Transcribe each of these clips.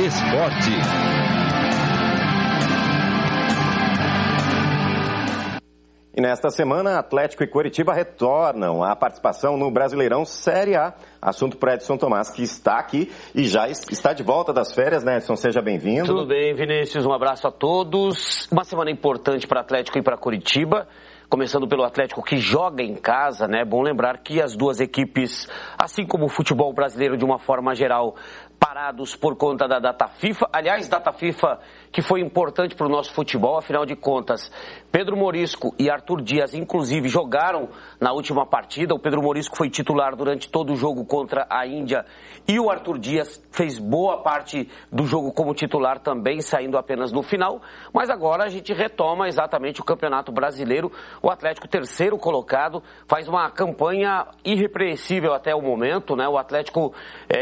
Esporte. E nesta semana, Atlético e Coritiba retornam à participação no Brasileirão Série A. Assunto para Edson Tomás, que está aqui e já está de volta das férias, né, Edson? Seja bem-vindo. Tudo bem, Vinícius? Um abraço a todos. Uma semana importante para Atlético e para Coritiba. Começando pelo Atlético, que joga em casa, né? Bom lembrar que as duas equipes, assim como o futebol brasileiro de uma forma geral, parados por conta da data FIFA. Aliás, data FIFA que foi importante para o nosso futebol, afinal de contas, Pedro Morisco e Arthur Dias, inclusive, jogaram na última partida. O Pedro Morisco foi titular durante todo o jogo contra a Índia e o Arthur Dias fez boa parte do jogo como titular também, saindo apenas no final. Mas agora a gente retoma exatamente o Campeonato Brasileiro. O Atlético, terceiro colocado, faz uma campanha irrepreensível até o momento, né? O Atlético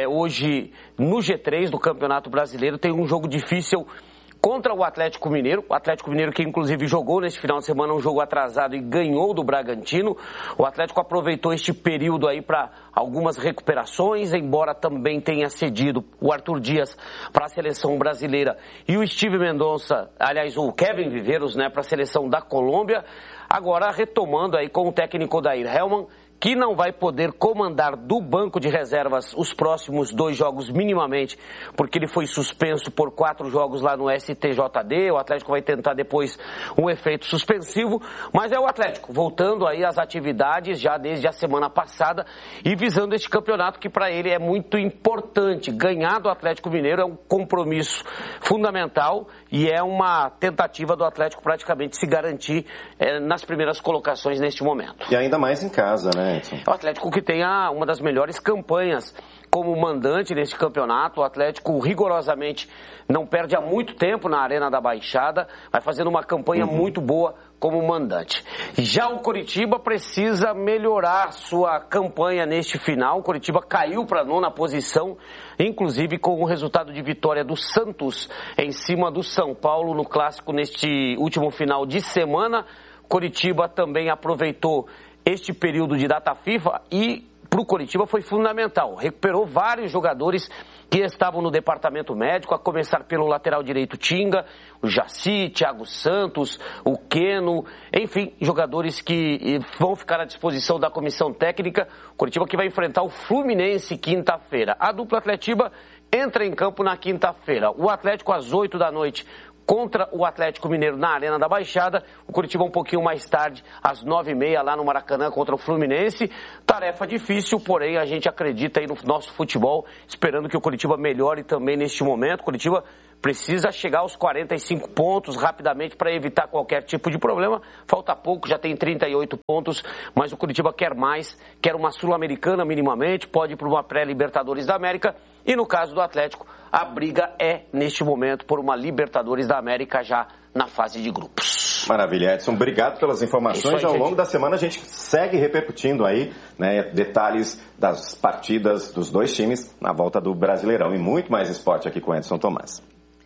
hoje no G3 do Campeonato Brasileiro tem um jogo difícil contra o Atlético Mineiro que inclusive jogou neste final de semana um jogo atrasado e ganhou do Bragantino. O Atlético aproveitou este período aí para algumas recuperações, embora também tenha cedido o Arthur Dias para a seleção brasileira e o Steve Mendonça, aliás o Kevin Viveiros, né, para a seleção da Colômbia. Agora retomando aí com o técnico Odair Hellmann, que não vai poder comandar do banco de reservas os próximos 2 jogos minimamente, porque ele foi suspenso por 4 jogos lá no STJD. O Atlético vai tentar depois um efeito suspensivo, mas é o Atlético voltando aí às atividades já desde a semana passada e visando este campeonato que para ele é muito importante. Ganhar do Atlético Mineiro é um compromisso fundamental e é uma tentativa do Atlético praticamente se garantir nas primeiras colocações neste momento. E ainda mais em casa, né? O Atlético que tem uma das melhores campanhas como mandante neste campeonato. O Atlético rigorosamente não perde há muito tempo na Arena da Baixada, vai fazendo uma campanha muito boa como mandante. Já o Coritiba precisa melhorar sua campanha neste final. O Coritiba caiu para a 9ª posição, inclusive com o resultado de vitória do Santos em cima do São Paulo no clássico neste último final de semana. Coritiba também aproveitou este período de data FIFA e para o Coritiba foi fundamental. Recuperou vários jogadores que estavam no departamento médico, a começar pelo lateral direito Tinga, o Jaci, Thiago Santos, o Queno, enfim, jogadores que vão ficar à disposição da comissão técnica. O Coritiba que vai enfrentar o Fluminense quinta-feira. A dupla Atletiba entra em campo na quinta-feira. O Atlético às 8 da noite contra o Atlético Mineiro na Arena da Baixada. O Coritiba um pouquinho mais tarde, às 9h30, lá no Maracanã, contra o Fluminense. Tarefa difícil, porém a gente acredita aí no nosso futebol, esperando que o Coritiba melhore também neste momento. O Coritiba precisa chegar aos 45 pontos rapidamente para evitar qualquer tipo de problema. Falta pouco, já tem 38 pontos, mas o Coritiba quer mais, quer uma Sul-Americana minimamente, pode ir para uma pré-Libertadores da América. E no caso do Atlético, a briga é, neste momento, por uma Libertadores da América já na fase de grupos. Maravilha, Edson. Obrigado pelas informações. Ao longo da semana a gente segue repercutindo aí, né, detalhes das partidas dos dois times na volta do Brasileirão. E muito mais esporte aqui com Edson Tomás.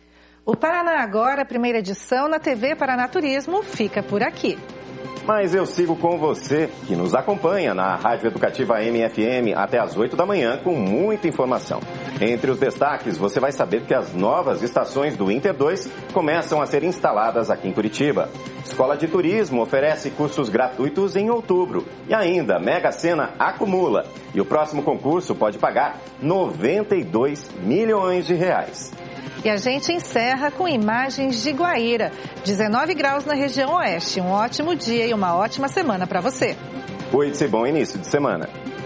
O Paraná Agora, primeira edição na TV Paraná Turismo, fica por aqui. Mas eu sigo com você, que nos acompanha na Rádio Educativa MFM até às 8 da manhã com muita informação. Entre os destaques, você vai saber que as novas estações do Inter 2 começam a ser instaladas aqui em Curitiba. Escola de Turismo oferece cursos gratuitos em outubro. E ainda, Mega Sena acumula. E o próximo concurso pode pagar 92 milhões de reais. E a gente encerra com imagens de Guaíra. 19 graus na região oeste. Um ótimo dia e uma ótima semana para você. Cuide-se, bom início de semana.